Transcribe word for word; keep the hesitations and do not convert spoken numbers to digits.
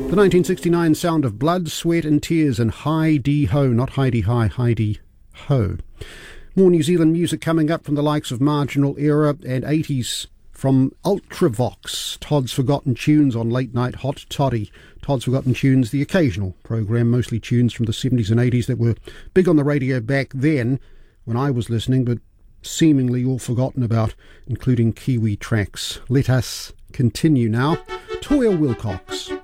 The nineteen sixty-nine sound of Blood, Sweat and Tears and Hi-de-Ho, not Heidi-Hi, Heidi-Ho. More New Zealand music coming up from the likes of Marginal Era and eighties from Ultravox. Todd's Forgotten Tunes on Late Night Hot Toddy. Todd's Forgotten Tunes, the occasional program, mostly tunes from the seventies and eighties that were big on the radio back then when I was listening, but seemingly all forgotten about, including Kiwi tracks. Let us continue now. Toya Wilcox.